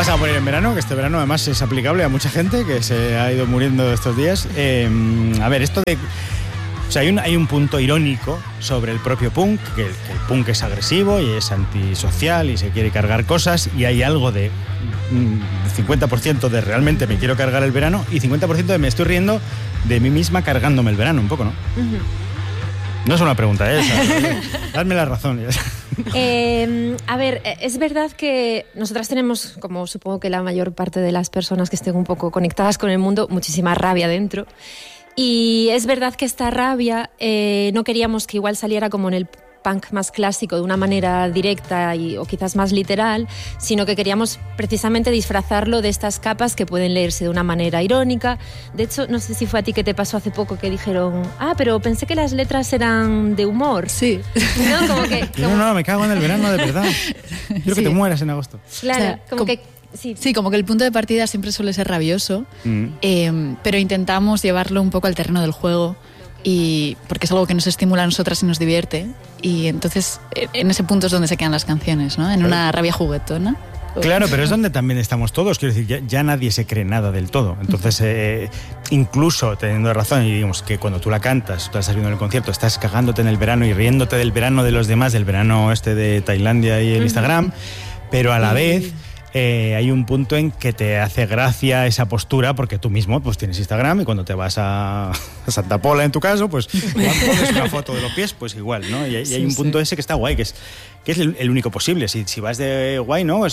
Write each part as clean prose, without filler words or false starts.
vas a morir en verano, que este verano además es aplicable a mucha gente que se ha ido muriendo estos días. A ver, esto de... O sea, hay un punto irónico sobre el propio punk, que el punk es agresivo y es antisocial y se quiere cargar cosas, y hay algo de 50% de realmente me quiero cargar el verano y 50% de me estoy riendo de mí misma cargándome el verano, un poco, ¿no? Uh-huh. No es una pregunta, dadme la razón. A ver, es verdad que nosotras tenemos, como supongo que la mayor parte de las personas que estén un poco conectadas con el mundo, muchísima rabia dentro. Y es verdad que esta rabia no queríamos que igual saliera como en el punk más clásico, de una manera directa o quizás más literal, sino que queríamos precisamente disfrazarlo de estas capas que pueden leerse de una manera irónica. De hecho, no sé si fue a ti que te pasó hace poco que dijeron, pero pensé que las letras eran de humor. Sí. ¿No? Como que, No, me cago en el verano, de verdad. Quiero que te mueras en agosto. Claro, o sea, como que... Sí, como que el punto de partida siempre suele ser rabioso, pero intentamos llevarlo un poco al terreno del juego, y porque es algo que nos estimula a nosotras y nos divierte, y entonces en ese punto es donde se quedan las canciones, ¿no? En una rabia juguetona. Claro, pero es donde también estamos todos, quiero decir, ya nadie se cree nada del todo, entonces incluso teniendo razón, y digamos que cuando tú la cantas, tú estás viendo el concierto, estás cagándote en el verano y riéndote del verano de los demás, del verano de Tailandia y el Instagram, pero a la vez... hay un punto en que te hace gracia esa postura, porque tú mismo pues tienes Instagram y cuando te vas a Santa Pola, en tu caso, pues pones una foto de los pies, pues igual, ¿no? Y hay un punto ese que está guay, que es el único posible. Si vas de guay, ¿no?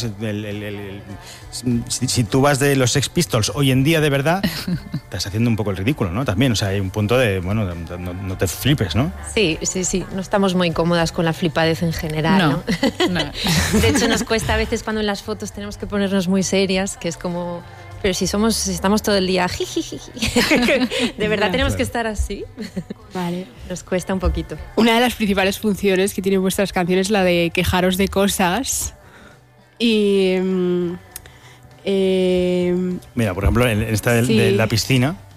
Si tú vas de los Sex Pistols hoy en día de verdad, estás haciendo un poco el ridículo, ¿no? También, o sea, hay un punto de, bueno, no te flipes, ¿no? Sí, no estamos muy cómodas con la flipadez en general, ¿no? De hecho, nos cuesta a veces cuando en las fotos tenemos que ponernos muy serias, que es como... Pero si estamos todo el día de verdad tenemos que estar así. Vale. Nos cuesta un poquito. Una de las principales funciones que tienen vuestras canciones es la de quejaros de cosas. Y mira, por ejemplo, en esta de la piscina,